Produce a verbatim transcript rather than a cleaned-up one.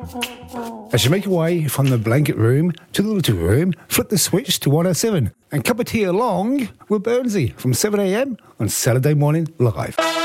As you make your way from the blanket room to the little room, flip the switch to one oh seven and cup of tea along with Burnsy from seven a.m. on Saturday Morning Live.